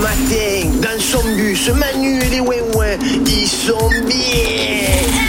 matin, dans son bus, Manu et les ouin-ouin, ils sont bien.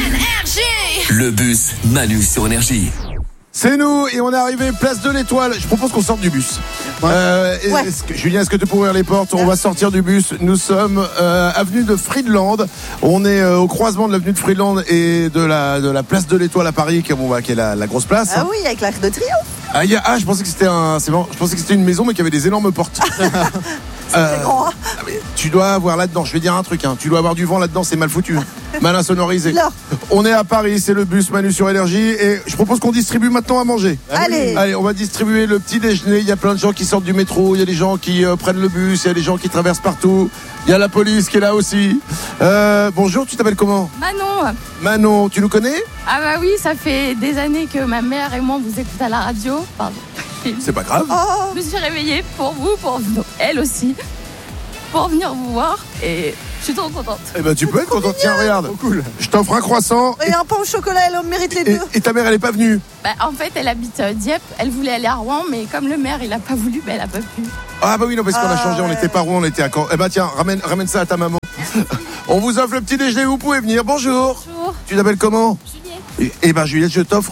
Le bus Manu sur Énergie. C'est nous et on est arrivé place de l'Étoile. Je propose qu'on sorte du bus. Julien, est-ce que tu peux ouvrir les portes? On va sortir du bus. Nous sommes avenue de Friedland. On est au croisement de l'avenue de Friedland et de la place de l'Étoile à Paris, qui est la grosse place. Ah oui, avec l'Arc de Triomphe. Je pensais que c'était je pensais que c'était une maison mais qui avait des énormes portes. C'est grand. Mais tu dois avoir là-dedans, je vais dire un truc, tu dois avoir du vent là-dedans, c'est mal foutu. Mal insonorisé. Alors. On est à Paris, c'est le bus Manu sur Énergie et je propose qu'on distribue maintenant à manger. Allez, on va distribuer le petit déjeuner. Il y a plein de gens qui sortent du métro, il y a des gens qui prennent le bus, il y a des gens qui traversent partout. Il y a la police qui est là aussi. Bonjour, tu t'appelles comment? Manon, tu nous connais? Ah bah oui, ça fait des années que ma mère et moi vous écoutons à la radio. Pardon. C'est pas grave. Je me suis réveillée pour vous, pour elle aussi, pour venir vous voir et je suis trop contente. Eh ben tu peux être contente. Tiens, regarde. Cool. Je t'offre un croissant. Et un pain au chocolat, elle mérite les deux. Et ta mère, elle est pas venue? En fait, elle habite Dieppe. Elle voulait aller à Rouen, mais comme le maire il a pas voulu, elle a pas pu. Ah bah oui, non, parce qu'on a changé, on n'était pas Rouen, on était à Caen. Eh ben tiens, ramène ça à ta maman. On vous offre le petit déjeuner, vous pouvez venir. Bonjour. Tu t'appelles comment? Eh ben Juliette, je t'offre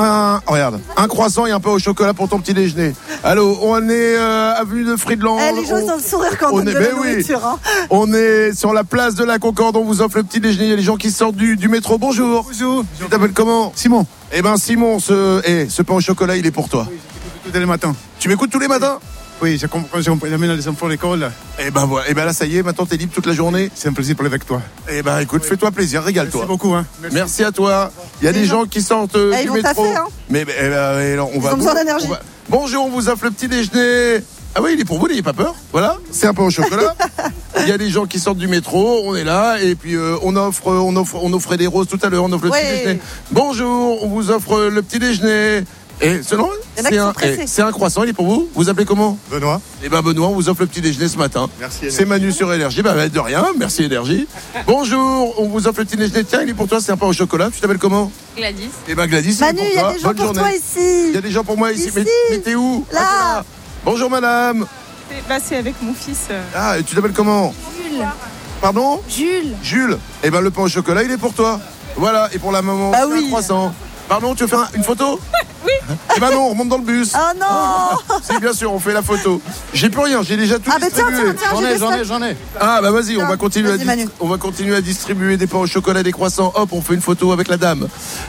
un croissant et un pain au chocolat pour ton petit déjeuner. Allô, on est avenue de Friedland. Les gens ont le sourire quand on donne de la nourriture. On est sur la place de la Concorde, on vous offre le petit déjeuner. Il y a des gens qui sortent du métro. Bonjour. Bonjour. Tu t'appelles comment? Simon. Eh ben Simon, ce pain au chocolat, il est pour toi. Oui, tous les matins. Tu m'écoutes tous les matins? Oui, je comprends, j'amène les enfants à l'école. Eh ben voilà, là ça y est, maintenant t'es libre toute la journée. C'est un plaisir de parler avec toi. Eh ben écoute, fais-toi plaisir, régale-toi. Merci beaucoup. Merci à toi. Il y a des gens qui sortent du métro. Mais on va. Ils ont besoin d'énergie. Bonjour, on vous offre le petit déjeuner. Ah oui, il est pour vous, n'ayez pas peur. Voilà, c'est un pain au chocolat. Il y a des gens qui sortent du métro, on est là et puis on offrait des roses tout à l'heure, on offre le petit déjeuner. Bonjour, on vous offre le petit déjeuner. Et c'est un croissant, il est pour vous. Vous appelez comment? Benoît. Eh ben Benoît, on vous offre le petit déjeuner ce matin. Merci. C'est Manu sur Énergie. De rien, merci Énergie. Bonjour, on vous offre le petit déjeuner. Tiens, il est pour toi, c'est un pain au chocolat. Tu t'appelles comment? Gladys. Eh ben Gladys, Manu, il y a toi. des gens Bonne pour journée. toi ici. Il y a des gens pour moi ici. Mais t'es où? Là. Bonjour madame. C'est avec mon fils. Ah, et tu t'appelles comment? Jules. Pardon? Jules. Eh ben le pain au chocolat, il est pour toi. Voilà, et pour la maman, Bah c'est oui. un croissant. Pardon, tu veux faire une photo? Oui. Eh ben non, on remonte dans le bus. Oh non. C'est bien sûr, on fait la photo. J'ai plus rien, j'ai déjà tout distribué. J'en ai. Ah bah vas-y, Tiens, on va continuer à distribuer des pains au chocolat, des croissants. Hop, on fait une photo avec la dame.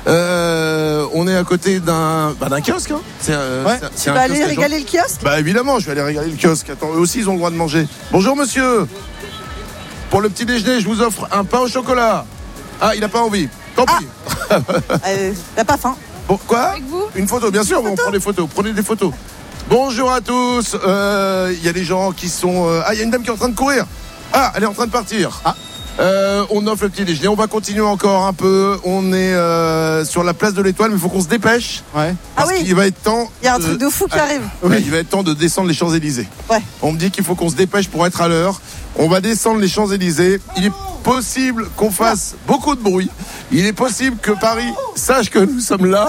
On est à côté d'un kiosque. Tu vas aller régaler le kiosque? Bah évidemment, je vais aller régaler le kiosque. Attends, eux aussi ils ont le droit de manger. Bonjour monsieur. Pour le petit déjeuner, je vous offre un pain au chocolat. Ah, il n'a pas envie. Tant pis. T'as pas faim? Bon, quoi? Avec vous? Une photo, bien sûr, on prend des photos. Prenez des photos. Bonjour à tous. Il y a des gens qui sont... il y a une dame qui est en train de courir. Ah, elle est en train de partir. On offre le petit déjeuner. On va continuer encore un peu. On est sur la place de l'Étoile, mais il faut qu'on se dépêche. Ouais. Parce qu'il va être temps... Il y a un truc de fou qui arrive. Oui, il va être temps de descendre les Champs-Élysées. Ouais. On me dit qu'il faut qu'on se dépêche pour être à l'heure. On va descendre les Champs-Élysées. Il est possible qu'on fasse beaucoup de bruit. Il est possible que Paris sache que nous sommes là.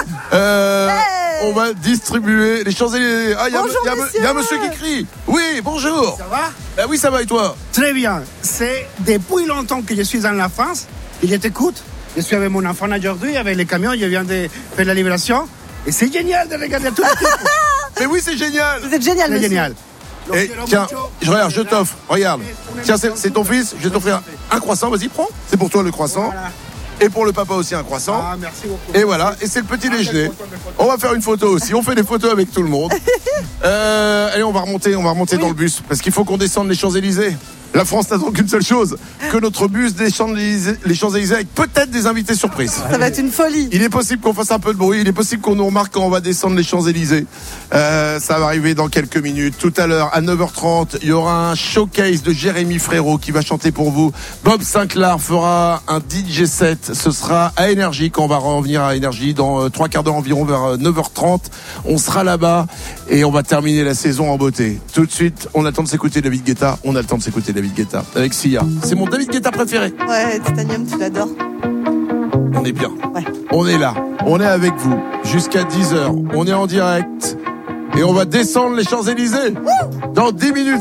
On va distribuer les Champs-Élysées. Ah, il y a un monsieur qui crie. Oui, bonjour. Ça va? Ben oui, ça va et toi? Très bien. C'est depuis longtemps que je suis dans la France et je t'écoute. Je suis avec mon enfant aujourd'hui, avec les camions, je viens de faire la libération. Et c'est génial de regarder tout le temps. Mais oui, c'est génial. Vous êtes génial, C'est monsieur. génial. Et tiens, regarde, je t'offre, regarde. Tiens, c'est ton fils, je vais t'offrir un croissant, vas-y, prends. C'est pour toi le croissant. Voilà. Et pour le papa aussi un croissant. Ah, merci beaucoup. Et voilà, et c'est le petit déjeuner. On va faire une photo aussi, on fait des photos avec tout le monde. Allez, on va remonter dans le bus, parce qu'il faut qu'on descende les Champs-Élysées. La France n'attend qu'une seule chose, que notre bus descende les Champs-Élysées avec peut-être des invités surprises. Ça va être une folie. Il est possible qu'on fasse un peu de bruit, il est possible qu'on nous remarque quand on va descendre les Champs-Élysées. Ça va arriver dans quelques minutes. Tout à l'heure, à 9h30, il y aura un showcase de Jérémy Frérot qui va chanter pour vous. Bob Sinclair fera un DJ set. Ce sera à Énergie, quand on va revenir à Énergie dans 3 quarts d'heure environ, vers 9h30. On sera là-bas et on va terminer la saison en beauté. Tout de suite, on attend de s'écouter David Guetta. On a le temps de s'écouter David Guetta avec Sia. C'est mon David Guetta préféré. Ouais, Titanium, tu l'adores. On est bien. Ouais. On est là. On est avec vous jusqu'à 10h. On est en direct et on va descendre les Champs-Élysées dans 10 minutes.